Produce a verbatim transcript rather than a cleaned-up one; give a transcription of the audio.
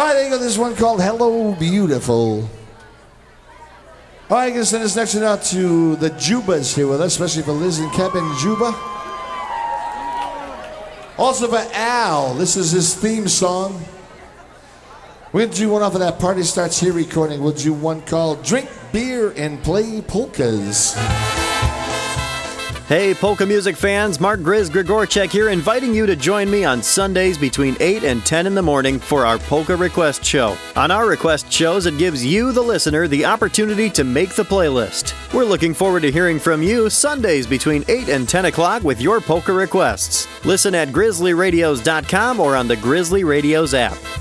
All right, there you go. This one called Hello Beautiful. All right, I'm going to send this next one out to the Jubas here with us, especially for Liz and Kevin Juba. Also for Al, this is his theme song. We're going to do one off of that Party Starts Here recording. We'll do one called Drink Beer and Play Polkas. Hey, polka music fans, Mark Grizz Grigorchek here, inviting you to join me on Sundays between eight and ten in the morning for our Polka Request Show. On our request shows, it gives you, the listener, the opportunity to make the playlist. We're looking forward to hearing from you Sundays between eight and ten o'clock with your polka requests. Listen at grizzly radios dot com or on the Grizzly Radios app.